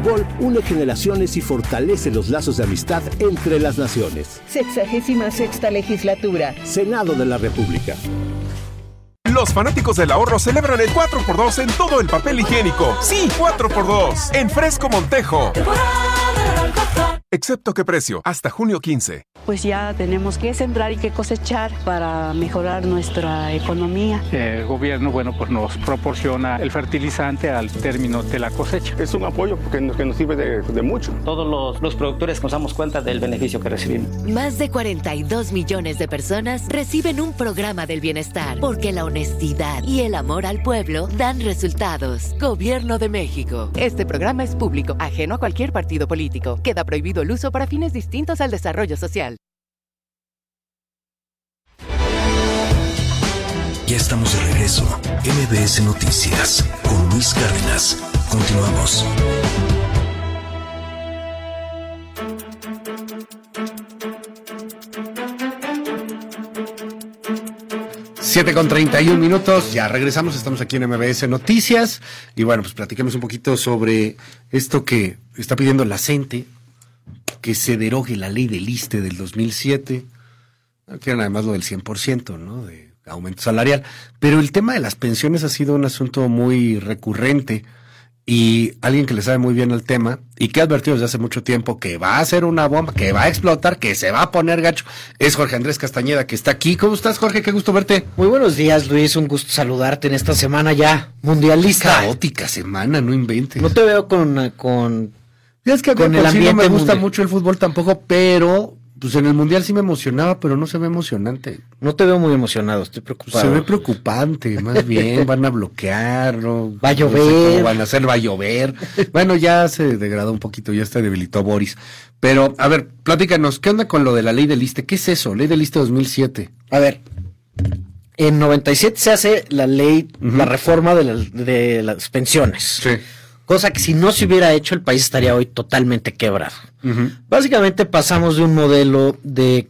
fútbol une generaciones y fortalece los lazos de amistad entre las naciones. 66ª legislatura. Senado de la República. Los fanáticos del ahorro celebran el 4x2 en todo el papel higiénico. Sí, 4x2 en Fresco Montejo. Excepto qué precio, hasta junio 15. Pues ya tenemos que sembrar y que cosechar para mejorar nuestra economía. El gobierno, pues nos proporciona el fertilizante al término de la cosecha. Es un apoyo que nos sirve de mucho. Todos los productores nos damos cuenta del beneficio que recibimos. Más de 42 millones de personas reciben un programa del bienestar, porque la honestidad y el amor al pueblo dan resultados. Gobierno de México. Este programa es público, ajeno a cualquier partido político. Queda prohibido el uso para fines distintos al desarrollo social. Ya estamos de regreso. MBS Noticias con Luis Cárdenas. Continuamos. Siete con 31 minutos, ya regresamos, estamos aquí en MBS Noticias y bueno, pues platiquemos un poquito sobre esto que está pidiendo la CENTE, que se derogue la ley del ISSSTE del 2007, quieren además lo del 100%, ¿no?, de aumento salarial, pero el tema de las pensiones ha sido un asunto muy recurrente y alguien que le sabe muy bien al tema y que ha advertido desde hace mucho tiempo que va a ser una bomba, que va a explotar, que se va a poner gacho, es Jorge Andrés Castañeda, que está aquí. ¿Cómo estás, Jorge? Qué gusto verte. Muy buenos días, Luis, un gusto saludarte en esta semana ya mundialista. Caótica semana, no inventes. No te veo con es que con el ambiente no me gusta mucho el fútbol tampoco, pero pues en el mundial sí me emocionaba, pero no se ve emocionante. No te veo muy emocionado, estoy preocupado. Se ve preocupante, más bien, van a bloquear, ¿no? Va a llover. No sé cómo van a hacer, va a llover. Bueno, ya se degradó un poquito, ya se debilitó Boris. Pero, a ver, platícanos, ¿qué onda con lo de la ley del ISSSTE? ¿Qué es eso? Ley del ISSSTE 2007. A ver, en 97 se hace la ley, la reforma de las pensiones. Sí. Cosa que si no se hubiera hecho, el país estaría hoy totalmente quebrado. Básicamente pasamos de un modelo de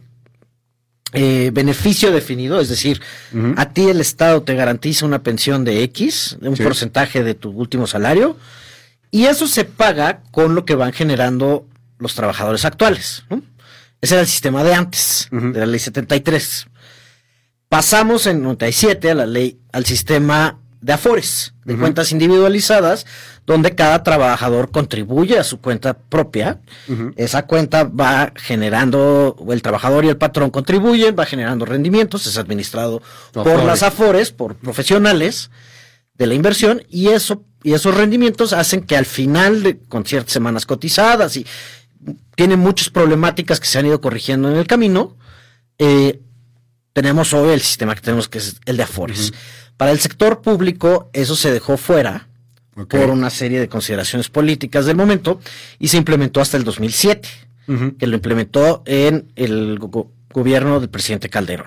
beneficio definido, es decir, a ti el Estado te garantiza una pensión de X, de un porcentaje de tu último salario, y eso se paga con lo que van generando los trabajadores actuales, ¿no? Ese era el sistema de antes, de la ley 73. Pasamos en 97 al sistema de Afores, de cuentas individualizadas, donde cada trabajador contribuye a su cuenta propia. Esa cuenta va generando, el trabajador y el patrón contribuyen, va generando rendimientos, es administrado por las Afores, por profesionales de la inversión, y esos rendimientos hacen que al final, con ciertas semanas cotizadas, y tiene muchas problemáticas que se han ido corrigiendo en el camino, tenemos hoy el sistema que tenemos, que es el de Afores. Para el sector público, eso se dejó fuera por una serie de consideraciones políticas del momento y se implementó hasta el 2007, que lo implementó en el gobierno del presidente Calderón.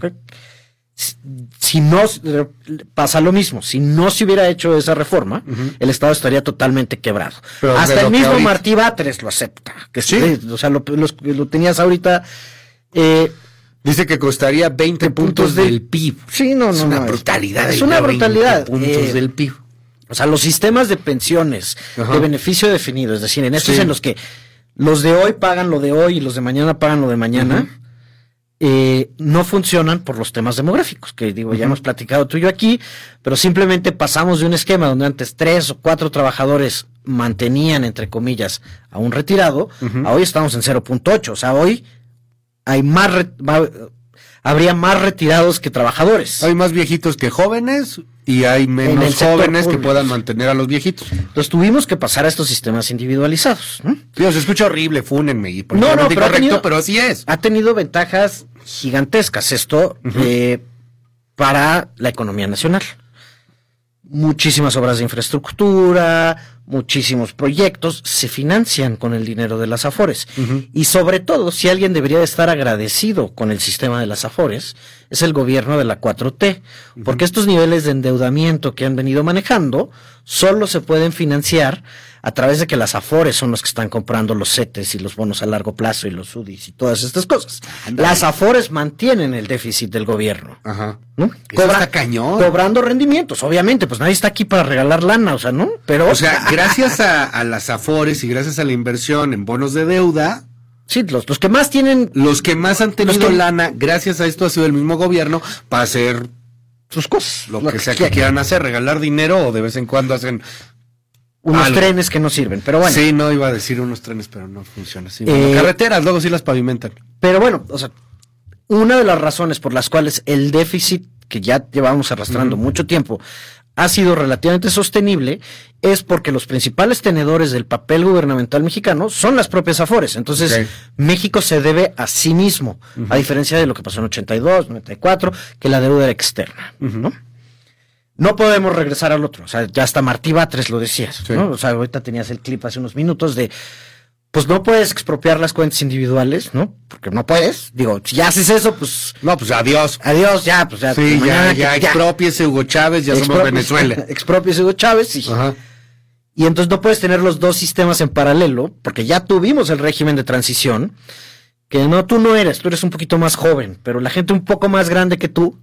Si no pasa lo mismo, si no se hubiera hecho esa reforma, el Estado estaría totalmente quebrado. Pero hasta el mismo Martí Batres lo acepta, que sí, o sea, lo tenías ahorita. Dice que costaría 20 puntos del PIB. Sí, es una brutalidad. Es una brutalidad. 20 puntos del PIB. O sea, los sistemas de pensiones de beneficio definido, es decir, en estos en los que los de hoy pagan lo de hoy y los de mañana pagan lo de mañana, no funcionan por los temas demográficos, que digo, ya hemos platicado tú y yo aquí, pero simplemente pasamos de un esquema donde antes 3 o 4 trabajadores mantenían, entre comillas, a un retirado, a hoy estamos en 0.8, o sea, hoy hay habría más retirados que trabajadores. Hay más viejitos que jóvenes y hay menos jóvenes que puedan mantener a los viejitos. Entonces tuvimos que pasar a estos sistemas individualizados, ¿no? Dios, se escucha horrible, fúnenme. Pero así es. Ha tenido ventajas gigantescas esto para la economía nacional. Muchísimas obras de infraestructura, muchísimos proyectos se financian con el dinero de las Afores. Y sobre todo, si alguien debería de estar agradecido con el sistema de las Afores, es el gobierno de la 4T, porque estos niveles de endeudamiento que han venido manejando solo se pueden financiar a través de que las Afores son los que están comprando los CETES y los bonos a largo plazo y los UDIs y todas estas cosas. Las Afores mantienen el déficit del gobierno. ¿No? Está cañón. Cobrando rendimientos, obviamente, pues nadie está aquí para regalar lana, o sea, ¿no? Pero o sea, gracias a las Afores y gracias a la inversión en bonos de deuda, sí, los que más tienen, los que más han tenido lana, gracias a esto ha sido el mismo gobierno para hacer sus cosas, lo que sea que quieran hacer, regalar dinero o de vez en cuando hacen unos trenes que no sirven, pero bueno. Sí, no iba a decir unos trenes, pero no funciona así. Carreteras, luego sí las pavimentan. Pero bueno, o sea, una de las razones por las cuales el déficit que ya llevamos arrastrando mucho tiempo ha sido relativamente sostenible es porque los principales tenedores del papel gubernamental mexicano son las propias Afores. Entonces, México se debe a sí mismo, a diferencia de lo que pasó en 82, 94, que la deuda era externa, ¿no? No podemos regresar al otro. O sea, ya hasta Martí Batres lo decías, ¿no? O sea, ahorita tenías el clip hace unos minutos de, pues no puedes expropiar las cuentas individuales, ¿no? Porque no puedes. Digo, si ya haces eso, pues... No, pues adiós. Adiós, ya, pues ya. Sí, ya expropiese Hugo Chávez, ya somos Venezuela. Expropiese Hugo Chávez y entonces no puedes tener los dos sistemas en paralelo, porque ya tuvimos el régimen de transición, que no, tú eres un poquito más joven, pero la gente un poco más grande que tú,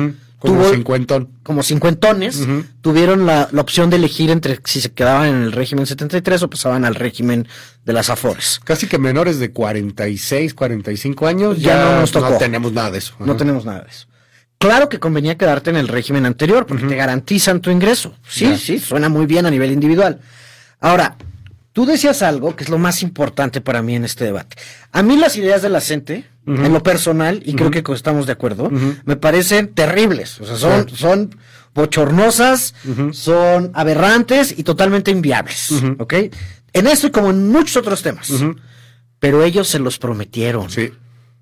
como cincuentones, tuvieron la opción de elegir entre si se quedaban en el régimen 73 o pasaban al régimen de las Afores. Casi que menores de 46, 45 años ya no nos tocó. No tenemos nada de eso. No tenemos nada de eso. Claro que convenía quedarte en el régimen anterior porque te garantizan tu ingreso. Sí, suena muy bien a nivel individual. Ahora, tú decías algo que es lo más importante para mí en este debate. A mí las ideas de la gente, en lo personal, y creo que estamos de acuerdo, me parecen terribles. O sea, son bochornosas, son aberrantes y totalmente inviables. ¿Ok? En esto y como en muchos otros temas. Pero ellos se los prometieron. Sí.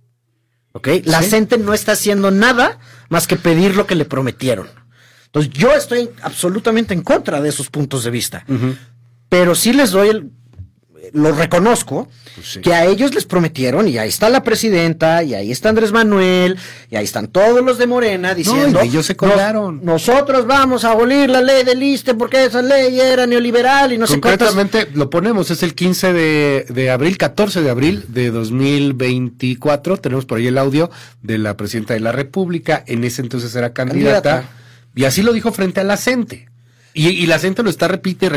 ¿Ok? La gente no está haciendo nada más que pedir lo que le prometieron. Entonces, yo estoy absolutamente en contra de esos puntos de vista. Pero sí les doy lo reconozco, que a ellos les prometieron, y ahí está la presidenta, y ahí está Andrés Manuel, y ahí están todos los de Morena diciendo, ellos se colaron. Nosotros vamos a abolir la ley del ISSSTE porque esa ley era neoliberal y no sé cuántas. Concretamente lo ponemos, es el 15 de abril, 14 de abril de 2024, tenemos por ahí el audio de la presidenta de la República, en ese entonces era candidata. Y así lo dijo frente a la gente. Y la gente lo está repite.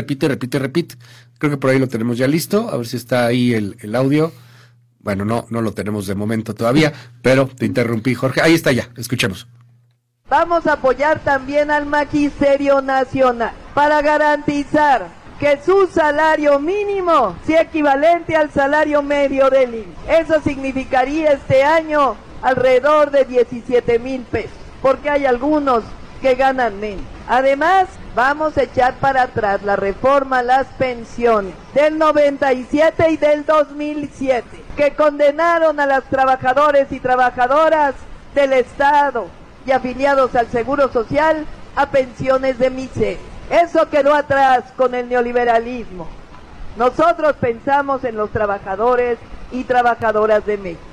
Creo que por ahí lo tenemos ya listo. A ver si está ahí el audio. Bueno, no lo tenemos de momento todavía, pero te interrumpí, Jorge. Ahí está ya, escuchemos. Vamos a apoyar también al Magisterio Nacional para garantizar que su salario mínimo sea equivalente al salario medio del IMSS. Eso significaría este año alrededor de 17,000 pesos, porque hay algunos que ganan menos. Además, vamos a echar para atrás la reforma a las pensiones del 97 y del 2007, que condenaron a las trabajadores y trabajadoras del Estado y afiliados al Seguro Social a pensiones de miseria. Eso quedó atrás con el neoliberalismo. Nosotros pensamos en los trabajadores y trabajadoras de México.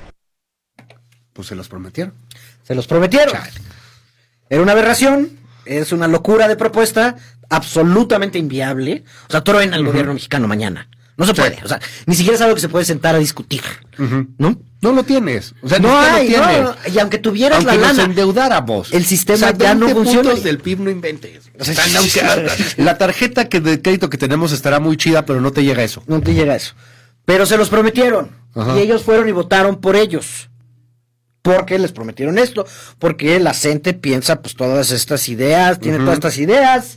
Pues se los prometieron. Chale. Era una aberración, es una locura de propuesta, absolutamente inviable. O sea, truena al gobierno mexicano mañana. No se puede, o sea, ni siquiera es algo que se puede sentar a discutir, ¿no? No lo tienes. O sea, no hay, no, y aunque tuvieras la lana, endeudáramos, el sistema ya no funciona. Puntos del PIB no inventes. O sea, la tarjeta de crédito que tenemos estará muy chida, pero no te llega eso. No te llega eso. Pero se los prometieron, y ellos fueron y votaron por ellos. Porque les prometieron esto, porque la gente piensa pues todas estas ideas, tiene todas estas ideas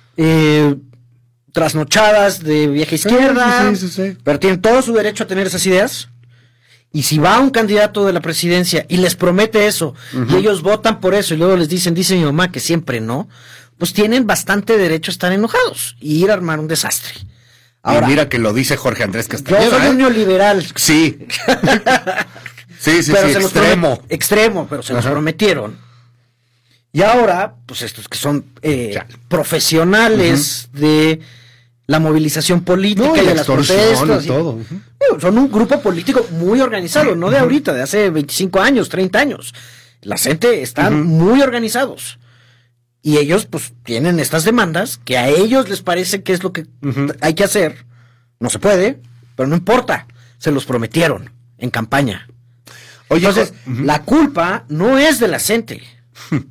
trasnochadas de vieja izquierda, pero tienen todo su derecho a tener esas ideas. Y si va un candidato de la presidencia y les promete eso, y ellos votan por eso, y luego les dice mi mamá que siempre no, pues tienen bastante derecho a estar enojados y ir a armar un desastre. Ahora, y mira que lo dice Jorge Andrés Castañeda. Yo soy un neoliberal. Sí. Sí, extremo, pero se los prometieron. Y ahora, pues estos que son profesionales de la movilización política y de las protestas. Y todo. Son un grupo político muy organizado, no de ahorita, de hace 25 años, 30 años. La gente están muy organizados. Y ellos, pues, tienen estas demandas que a ellos les parece que es lo que hay que hacer. No se puede, pero no importa. Se los prometieron en campaña. Oye, entonces, la culpa no es de la gente.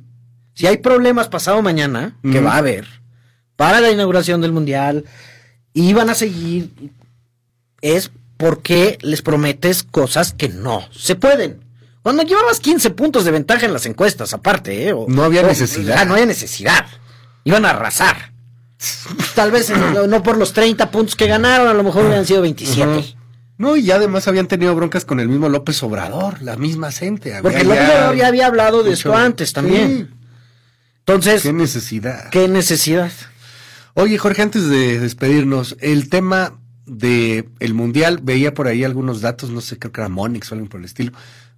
Si hay problemas pasado mañana, que va a haber, para la inauguración del Mundial, y van a seguir, es porque les prometes cosas que no se pueden. Cuando llevabas 15 puntos de ventaja en las encuestas, aparte, no había necesidad. No había necesidad. Iban a arrasar. Tal vez no por los 30 puntos que ganaron, a lo mejor hubieran sido 27. No, y además habían tenido broncas con el mismo López Obrador, la misma gente. Porque López Obrador ya había hablado de esto antes también. Sí. Entonces, ¿qué necesidad? ¿Qué necesidad? Oye, Jorge, antes de despedirnos, el tema de el Mundial, veía por ahí algunos datos, no sé, creo que era Monix o algo por el estilo.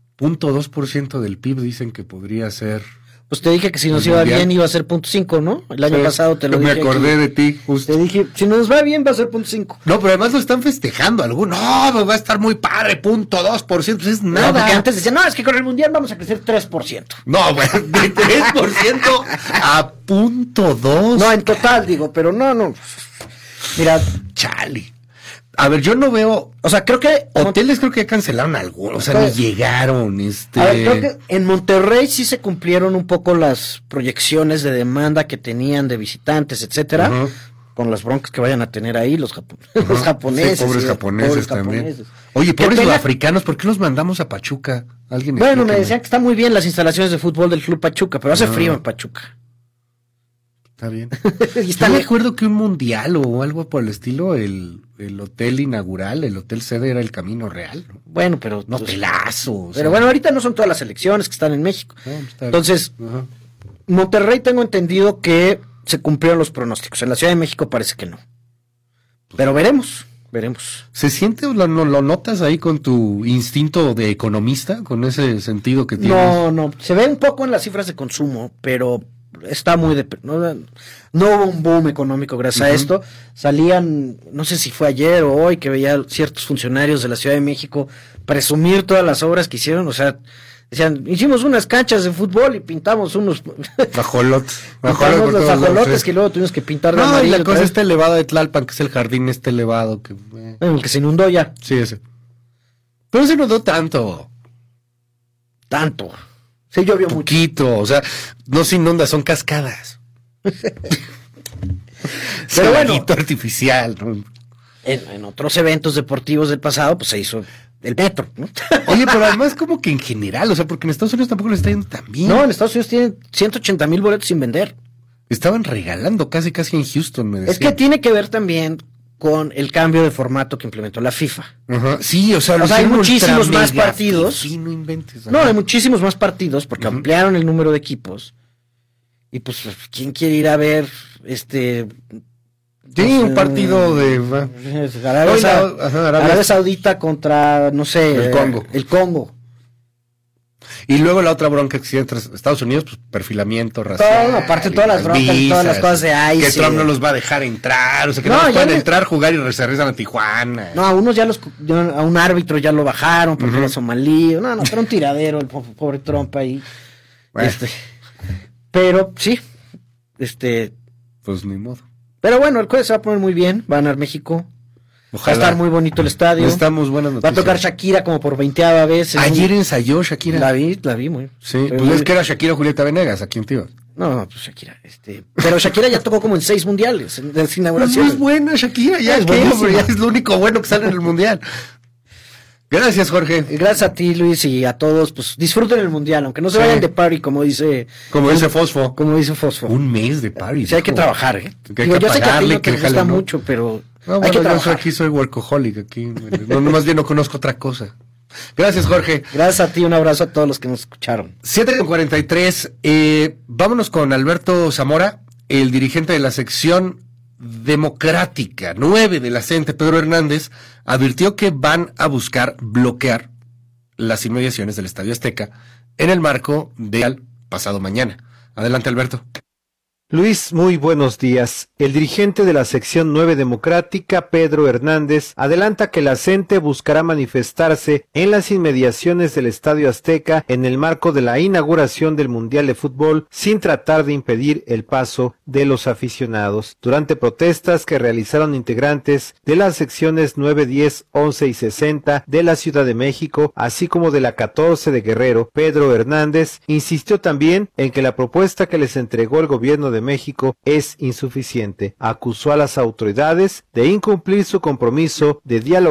0.2% del PIB dicen que podría ser. Pues te dije que si nos iba bien iba a ser 0.5, ¿no? El año pasado te lo dije. Me acordé de ti, justo. Te dije, si nos va bien va a ser 0.5. No, pero además lo están festejando algunos. No, pues va a estar muy padre, 0.2%, pues es nada. No, porque antes decían, no, es que con el Mundial vamos a crecer 3%. No, bueno, de 3% a 0.2. No, en total, digo, pero no. Mira, chale. A ver, yo no veo, o sea, creo que hoteles creo que ya cancelaron algunos, o sea, ni llegaron, A ver, creo que en Monterrey sí se cumplieron un poco las proyecciones de demanda que tenían de visitantes, etcétera, con las broncas que vayan a tener ahí los japoneses. Sí, pobres japoneses también. Oye, pobres sudafricanos, ¿por qué los mandamos a Pachuca? Bueno, me decían que están muy bien las instalaciones de fútbol del Club Pachuca, pero hace frío en Pachuca. Está bien. Yo me acuerdo que un mundial o algo por el estilo, el hotel inaugural, el hotel sede era el Camino Real, ¿no? Bueno, pero no pelazos. Pero bueno, ahorita no son todas las elecciones que están en México. Entonces, Monterrey tengo entendido que se cumplieron los pronósticos. En la Ciudad de México parece que no. Pero veremos. ¿Se siente o lo notas ahí con tu instinto de economista, con ese sentido que tienes? No, se ve un poco en las cifras de consumo, pero está muy no hubo un boom económico gracias a esto. Salían, no sé si fue ayer o hoy, que veía ciertos funcionarios de la Ciudad de México presumir todas las obras que hicieron, o sea, decían, hicimos unas canchas de fútbol y pintamos unos ajolotes. Pintamos los ajolotes que luego tuvimos que pintar de amarillo. Y la cosa está elevada de Tlalpan, que es el jardín elevado que el que se inundó ya. Sí, ese. Pero no se inundó tanto. Sí, llovió poquito, o sea, no se inunda, son cascadas. Pero bueno, artificial, ¿no? En otros eventos deportivos del pasado, pues se hizo el metro, ¿no? Oye, pero además como que en general, o sea, porque en Estados Unidos tampoco les está yendo tan bien. No, en Estados Unidos tienen 180,000 boletos sin vender. Estaban regalando casi en Houston, me decían. Es que tiene que ver también con el cambio de formato que implementó la FIFA. Sí, o sea hay muchísimos más partidos. Sí, no inventes. No, hay muchísimos más partidos porque ampliaron el número de equipos. Y pues, ¿quién quiere ir a ver un partido de Arabia Saudita contra, no sé, el Congo. Y luego la otra bronca que existe entre Estados Unidos, pues perfilamiento racial. Aparte todas las broncas, todas las cosas de ahí. Que Trump no los va a dejar entrar, o sea, que no pueden entrar, jugar y regresan a Tijuana. No, a unos a un árbitro ya lo bajaron porque era somalí. No, era un tiradero el pobre Trump ahí. Bueno. Pero sí, pues ni modo. Pero bueno, el jueves se va a poner muy bien, va a ganar México. Ojalá. Va a estar muy bonito el estadio. Estamos buenas noticias. Va a tocar Shakira como por 20ª vez. Ayer ensayó Shakira. La vi muy. Sí, pues es que era Shakira o Julieta Venegas, ¿a quién te ibas? No, pues Shakira, pero Shakira ya tocó como en 6 mundiales de las inauguraciones. Es buena Shakira, ya es lo único bueno que sale en el mundial. Gracias, Jorge. Gracias a ti, Luis, y a todos. Pues disfruten el mundial, aunque no se vayan de party, como dice Fosfo. Un mes de party. Sí, hay que trabajar, yo sé que a ti no te gusta mucho, pero hay que trabajar. Yo aquí soy workaholic, aquí. Más bien no conozco otra cosa. Gracias, Jorge. Gracias a ti, un abrazo a todos los que nos escucharon. 7:43. Vámonos con Alberto Zamora, el dirigente de la sección democrática 9 de la CENTE, Pedro Hernández, advirtió que van a buscar bloquear las inmediaciones del Estadio Azteca en el marco del pasado mañana. Adelante, Alberto. Luis, muy buenos días. El dirigente de la sección 9 democrática, Pedro Hernández, adelanta que la CENTE buscará manifestarse en las inmediaciones del Estadio Azteca en el marco de la inauguración del Mundial de Fútbol, sin tratar de impedir el paso de los aficionados. Durante protestas que realizaron integrantes de las secciones 9, 10, 11 y 60 de la Ciudad de México, así como de la 14 de Guerrero, Pedro Hernández insistió también en que la propuesta que les entregó el gobierno de de México es insuficiente. Acusó a las autoridades de incumplir su compromiso de diálogo